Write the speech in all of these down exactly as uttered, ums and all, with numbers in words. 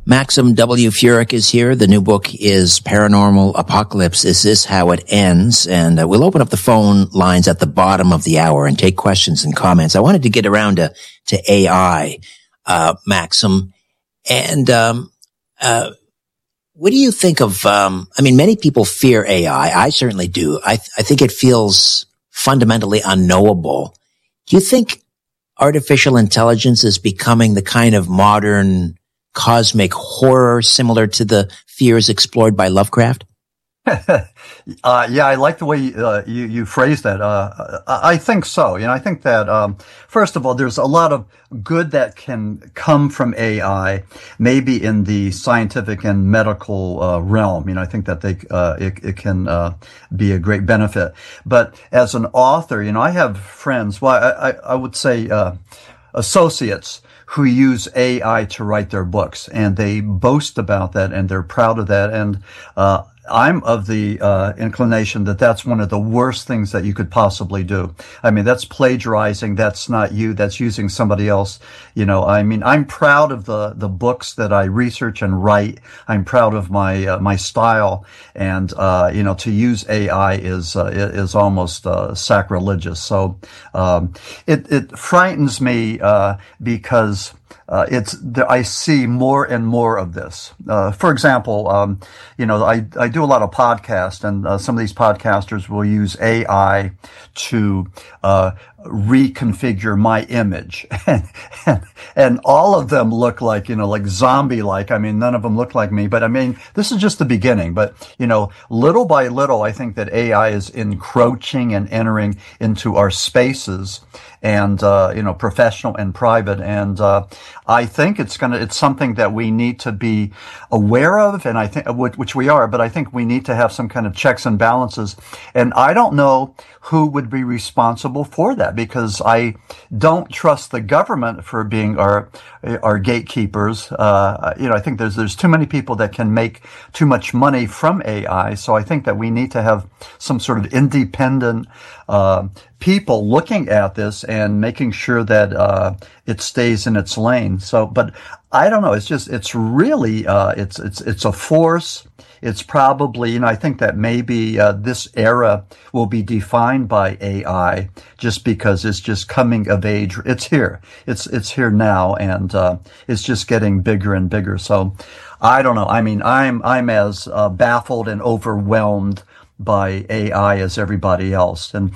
Maxim W. Furyk is here. The new book is Paranormal Apocalypse. Is This How It Ends? And uh, we'll open up the phone lines at the bottom of the hour and take questions and comments. I wanted to get around to, to A I, uh, Maxim. And, um, uh, what do you think of, um, I mean, many people fear A I. I certainly do. I, th- I think it feels fundamentally unknowable. Do you think artificial intelligence is becoming the kind of modern cosmic horror similar to the fears explored by Lovecraft? uh, yeah, I like the way uh, you, you phrased that. Uh, I think so. You know, I think that, um, first of all, there's a lot of good that can come from A I, maybe in the scientific and medical uh, realm. You know, I think that they, uh, it, it can uh, be a great benefit. But as an author, you know, I have friends, well, I, I, I would say uh, associates who use A I to write their books, and they boast about that, and they're proud of that. And uh I'm of the uh inclination that that's one of the worst things that you could possibly do. I mean, that's plagiarizing. That's not you. That's using somebody else. You know, I mean, I'm proud of the the books that I research and write. I'm proud of my uh, my style, and uh you know, to use A I is uh, is almost uh, sacrilegious. So um it it frightens me uh because Uh, it's, I see more and more of this. Uh, for example, um, you know, I, I do a lot of podcasts, and uh, some of these podcasters will use A I to, uh, reconfigure my image. and, and, and all of them look like, you know, like zombie-like. I mean, none of them look like me, but I mean, this is just the beginning. But, you know, little by little, I think that A I is encroaching and entering into our spaces, and, uh, you know, professional and private. And, uh, I think it's gonna, it's something that we need to be aware of, and I think, which we are, but I think we need to have some kind of checks and balances. And I don't know who would be responsible for that, because I don't trust the government for being our, our gatekeepers. Uh, you know, I think there's, there's too many people that can make too much money from A I. So I think that we need to have some sort of independent, uh, people looking at this and making sure that uh it stays in its lane. So, but I don't know. It's just, it's really, uh it's it's it's a force. It's probably, you know, I think that maybe uh this era will be defined by A I just because it's just coming of age. It's here. It's it's here now, and uh it's just getting bigger and bigger. So, I don't know. I mean, I'm I'm as uh, baffled and overwhelmed by A I as everybody else. And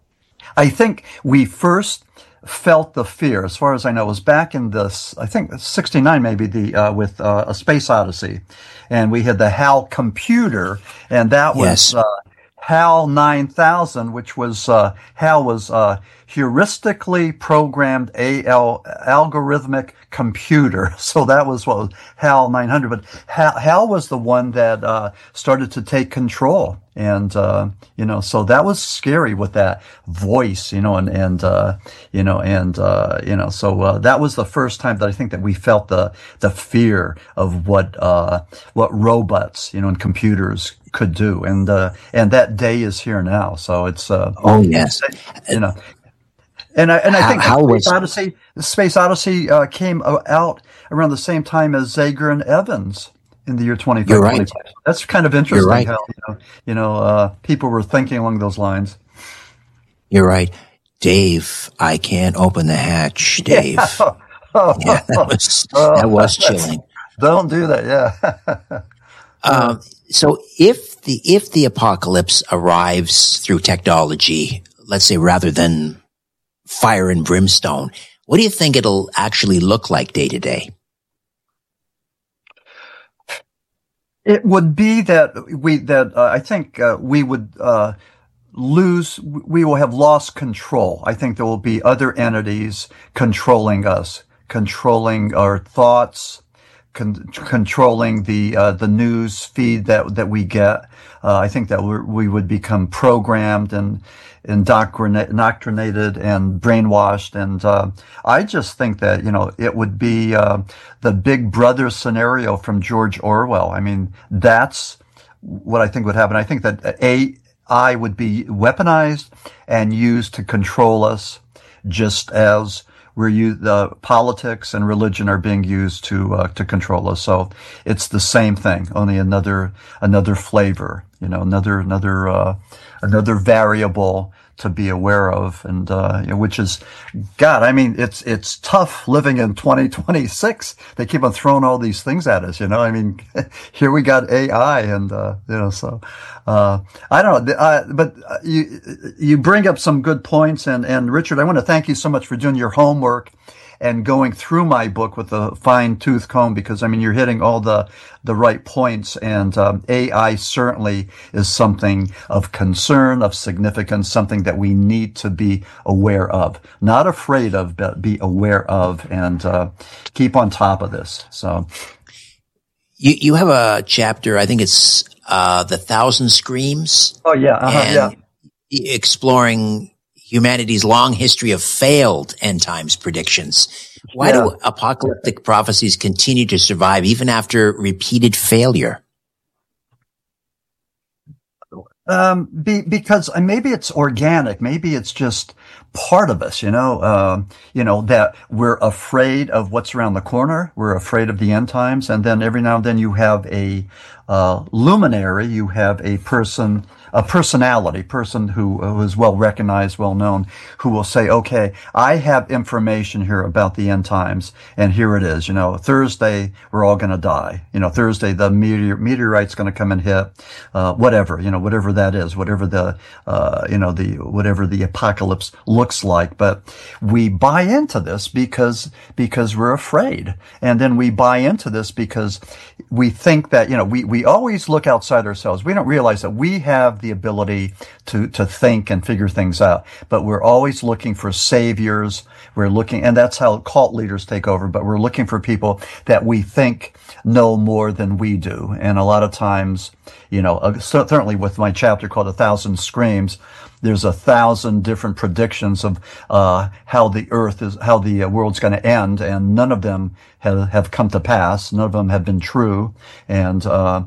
I think we first felt the fear, as far as I know, was back in this, I think sixty-nine maybe, the, uh, with, uh, A Space Odyssey. And we had the HAL computer, and that was, yes. uh, HAL nine thousand, which was, uh, HAL was, uh, heuristically programmed A L, algorithmic computer. So that was what was HAL nine hundred. But HAL, HAL was the one that, uh, started to take control. And, uh, you know, so that was scary with that voice, you know, and, and, uh, you know, and, uh, you know, so, uh, that was the first time that I think that we felt the, the fear of what, uh, what robots, you know, and computers could do. And, uh, and that day is here now. So it's, uh, oh, yes. You know, and I, and I think how, how Space was, Odyssey, Space Odyssey, uh, came out around the same time as Zager and Evans. In the year twenty-five. You're right. That's kind of interesting. You're right. How, you know, you know uh, people were thinking along those lines. You're right. Dave, I can't open the hatch, Dave. Yeah, oh, yeah that was, oh, that was chilling. Don't do that, yeah. um, so if the, if the apocalypse arrives through technology, let's say rather than fire and brimstone, what do you think it'll actually look like day to day? It would be that we, that, uh, I think, uh, we would, uh, lose, we will have lost control. I think there will be other entities controlling us, controlling our thoughts, con- controlling the, uh, the news feed that, that we get. Uh, I think that we're, we would become programmed and indoctrinated, indoctrinated and brainwashed. And, uh, I just think that, you know, it would be, uh, the Big Brother scenario from George Orwell. I mean, that's what I think would happen. I think that A I would be weaponized and used to control us, just as Where you, the politics and religion are being used to uh, to control us. So it's the same thing, only another another flavor, you know, another another uh, another variable to be aware of, and uh, you know, which is, God, I mean, it's it's tough living in twenty twenty-six. They keep on throwing all these things at us, you know. I mean, here we got A I, and uh, you know, so uh, I don't know, uh, but you you bring up some good points, and and Richard, I want to thank you so much for doing your homework and going through my book with a fine-tooth comb, because, I mean, you're hitting all the, the right points, and um, A I certainly is something of concern, of significance, something that we need to be aware of. Not afraid of, but be aware of, and uh, keep on top of this. So, You, you have a chapter, I think it's uh, The Thousand Screams. Oh, yeah, uh-huh, yeah. Exploring humanity's long history of failed end times predictions. Why yeah. do apocalyptic prophecies continue to survive even after repeated failure? Um, be, because maybe it's organic. Maybe it's just part of us, you know, uh, you know, that we're afraid of what's around the corner. We're afraid of the end times. And then every now and then you have a, uh, luminary, you have a person, a personality, person who, who is well recognized, well known, who will say, okay, I have information here about the end times, and here it is. You know, Thursday, we're all going to die. You know, Thursday, the meteor, meteorite's going to come and hit, uh, whatever, you know, whatever that is, whatever the, uh, you know, the, whatever the apocalypse looks like. But we buy into this because, because we're afraid. And then we buy into this because we think that, you know, we, we always look outside ourselves. We don't realize that we have the ability to, to think and figure things out, but we're always looking for saviors. We're looking, and that's how cult leaders take over, but we're looking for people that we think know more than we do. And a lot of times, you know, uh, certainly with my chapter called A Thousand Screams, there's a thousand different predictions of uh how the earth is, how the uh, world's going to end, and none of them have, have come to pass. None of them have been true. And, uh,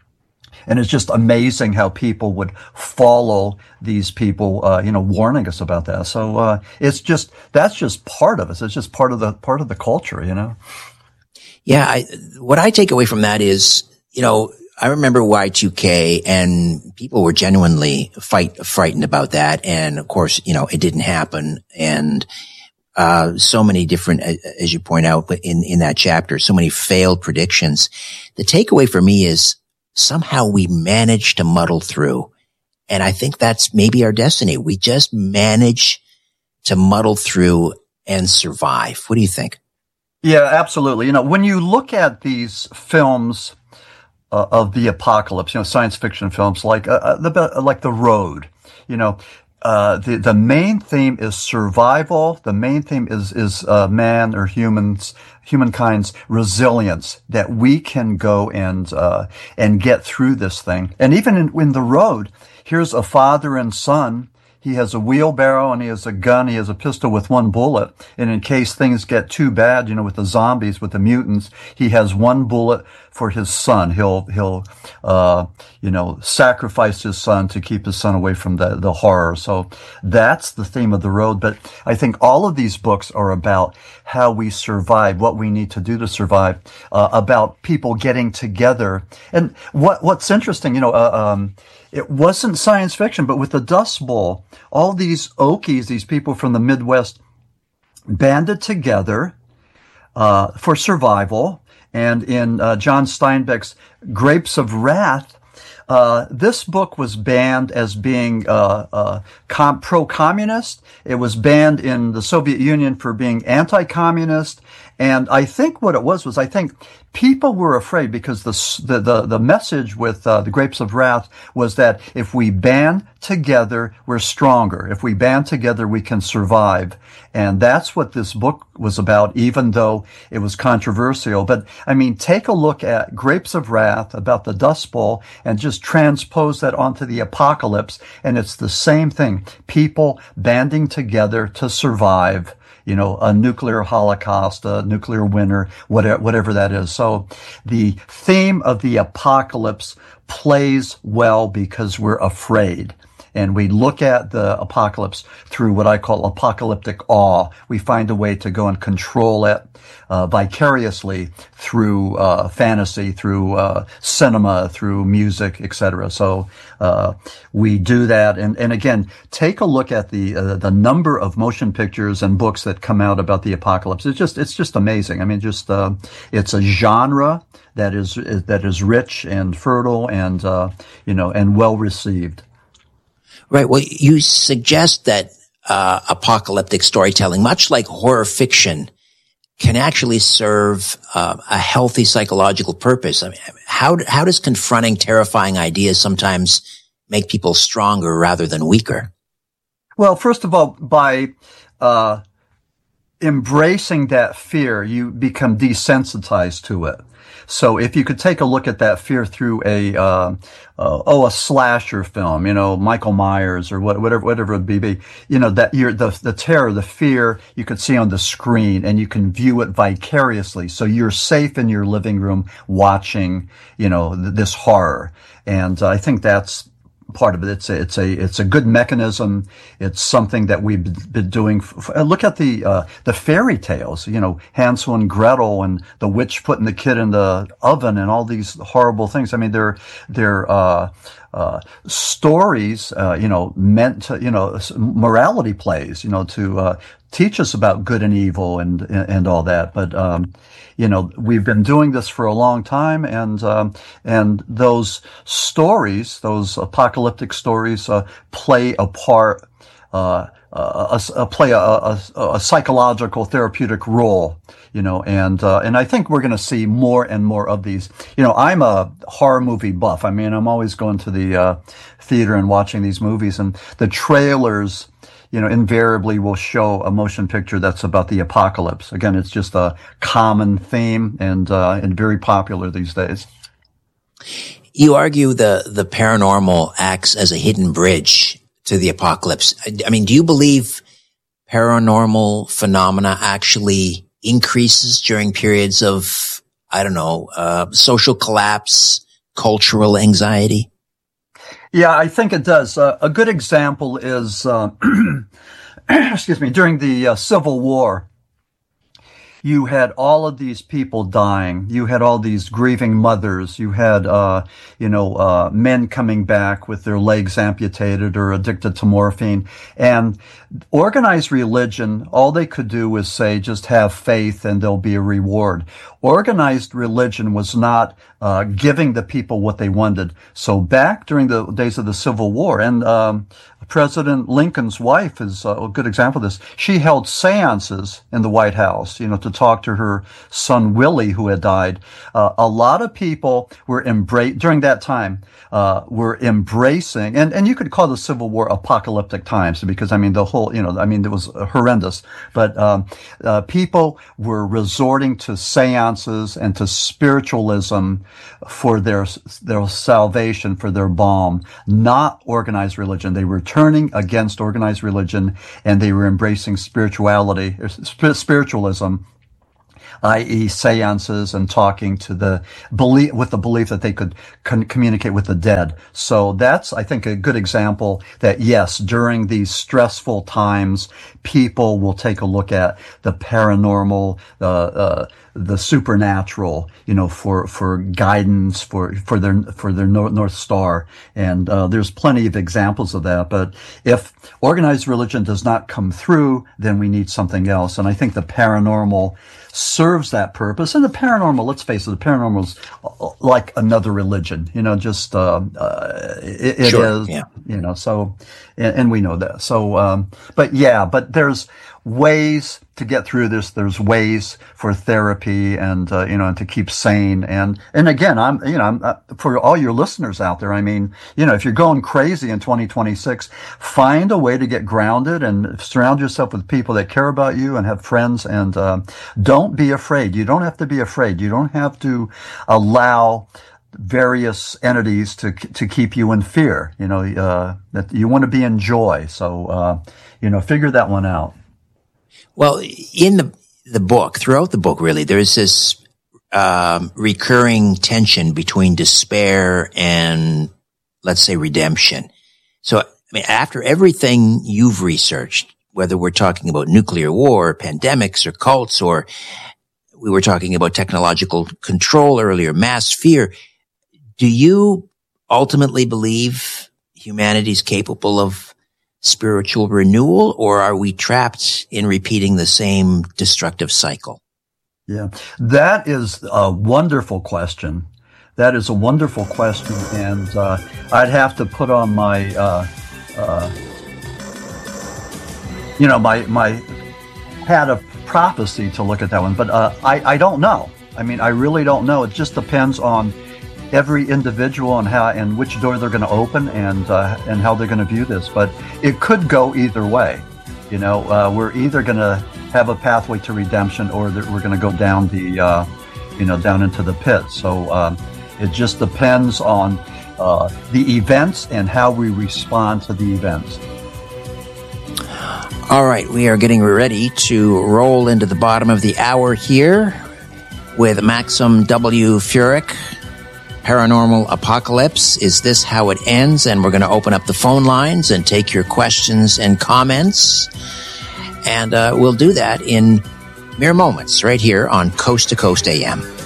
And it's just amazing how people would follow these people, uh, you know, warning us about that. So, uh, it's just, that's just part of us. It's just part of the, part of the culture, you know? Yeah. I, what I take away from that is, you know, I remember Y two K, and people were genuinely fight, frightened about that. And of course, you know, it didn't happen. And, uh, so many different, as you point out in, in that chapter, so many failed predictions. The takeaway for me is, somehow we manage to muddle through. And I think that's maybe our destiny. We just manage to muddle through and survive. What do you think? Yeah, absolutely. You know, when you look at these films uh, of the apocalypse, you know, science fiction films like uh, the like The Road, you know, uh the the main theme is survival. The main theme is is uh man or humans humankind's resilience, that we can go and uh and get through this thing. And even in, in The Road, here's a father and son. He has a wheelbarrow and he has a gun. He has a pistol with one bullet. And in case things get too bad, you know, with the zombies, with the mutants, he has one bullet for his son. He'll, he'll, uh, you know, sacrifice his son to keep his son away from the, the horror. So that's the theme of The Road. But I think all of these books are about how we survive, what we need to do to survive, uh, about people getting together. And what, what's interesting, you know, uh, um, it wasn't science fiction, but with the Dust Bowl, all these Okies, these people from the Midwest, banded together uh for survival. And in uh, John Steinbeck's Grapes of Wrath, uh this book was banned as being uh, uh com- pro-communist. It was banned in the Soviet Union for being anti-communist. And I think what it was was I think people were afraid because the the the, the message with uh, the Grapes of Wrath was that if we band together, we're stronger. If we band together, we can survive. And that's what this book was about, even though it was controversial. But I mean, take a look at Grapes of Wrath, about the Dust Bowl, and just transpose that onto the apocalypse, and it's the same thing. People banding together to survive. You know, a nuclear holocaust, a nuclear winter, whatever, whatever that is. So the theme of the apocalypse plays well because we're afraid. and we look at the apocalypse through what I call apocalyptic awe. We find a way to go and control it uh, vicariously through uh, fantasy, through uh, cinema, through music, et cetera. So uh, we do that, and and again, take a look at the uh, the number of motion pictures and books that come out about the apocalypse. It's just it's just amazing. I mean, just uh, it's a genre that is that is rich and fertile and uh, you know and well received. Right. Well, you suggest that uh, apocalyptic storytelling, much like horror fiction, can actually serve uh, a healthy psychological purpose. I mean, how how does confronting terrifying ideas sometimes make people stronger rather than weaker? Well, first of all, by uh, embracing that fear, you become desensitized to it. So if you could take a look at that fear through a, uh, uh, oh, a slasher film, you know, Michael Myers or what, whatever, whatever it be, you know, that you're the, the terror, the fear you could see on the screen and you can view it vicariously. So you're safe in your living room watching, you know, th- this horror. And uh, I think that's part of it. It's a, it's a, it's a good mechanism. It's something that we've been doing. F- f- look at the, uh, the fairy tales, you know, Hansel and Gretel and the witch putting the kid in the oven and all these horrible things. I mean, they're, they're, uh, uh, stories, uh, you know, meant to, you know, morality plays, you know, to, uh, teach us about good and evil and, and all that. But, um, you know, we've been doing this for a long time, and um, and those stories, those apocalyptic stories, uh, play a part, uh, uh, a, a play a, a, a psychological therapeutic role, you know, and uh, and I think we're going to see more and more of these. You know, I'm a horror movie buff. I mean, I'm always going to the uh, theater and watching these movies, and the trailers, you know, invariably will show a motion picture that's about the apocalypse. Again, it's just a common theme and uh, and very popular these days. You argue the the paranormal acts as a hidden bridge to the apocalypse. I mean, do you believe paranormal phenomena actually increases during periods of, I don't know, uh, social collapse, cultural anxiety? Yeah, I think it does. Uh, a good example is, uh, excuse me, during the uh, Civil War, you had all of these people dying. You had all these grieving mothers. You had, uh, you know, uh, men coming back with their legs amputated or addicted to morphine. And organized religion, all they could do was say, just have faith and there'll be a reward. Organized religion was not uh, giving the people what they wanted. So back during the days of the Civil War, and um, President Lincoln's wife is a good example of this. She held seances in the White House, you know, to talk to her son Willie, who had died. Uh, a lot of people were embrace during that time, uh, were embracing, and, and you could call the Civil War apocalyptic times because, I mean, the whole, you know, I mean, it was horrendous. But um, uh, people were resorting to seances and to spiritualism for their their salvation, for their balm, not organized religion. They were turning against organized religion, and they were embracing spirituality, spiritualism, that is seances and talking to the belief, with the belief that they could con- communicate with the dead. So that's, I think, a good example that yes, during these stressful times, people will take a look at the paranormal, uh, uh, the supernatural, you know, for, for guidance, for, for their, for their North, North Star. And, uh, there's plenty of examples of that. But if organized religion does not come through, then we need something else. And I think the paranormal serves that purpose. And the paranormal, let's face it, the paranormal is like another religion, you know, just, uh, uh it, it sure, is, yeah. you know, so, and, and we know that. So, um, but yeah, but there's ways to get through this. There's ways for therapy and, uh, you know, and to keep sane. And, and again, I'm, you know, I'm, uh, for all your listeners out there, I mean, you know, if you're going crazy in twenty twenty-six, find a way to get grounded and surround yourself with people that care about you and have friends. And, uh, don't be afraid. You don't have to be afraid. You don't have to allow various entities to to keep you in fear. You know, uh, that you want to be in joy. So, uh, you know, figure that one out. Well, in the the book, throughout the book, really, there's this um, recurring tension between despair and, let's say, redemption. So mean, after everything you've researched, whether we're talking about nuclear war, pandemics, or cults, or we were talking about technological control earlier, mass fear, do you ultimately believe humanity's capable of spiritual renewal, or are we trapped in repeating the same destructive cycle? Yeah, that is a wonderful question. That is a wonderful question, and uh, I'd have to put on my, uh, uh, you know, my my hat of prophecy to look at that one. But uh, I I don't know. I mean, I really don't know. It just depends on every individual and how and which door they're going to open and uh, and how they're going to view this. But it could go either way. You know, uh, we're either going to have a pathway to redemption, or that we're going to go down the, uh, you know, down into the pit. So um, it just depends on uh, the events and how we respond to the events. All right, we are getting ready to roll into the bottom of the hour here with Maxim W. Furyk. Paranormal Apocalypse. Is this how it ends? And we're going to open up the phone lines and take your questions and comments. And uh, we'll do that in mere moments right here on Coast to Coast A M.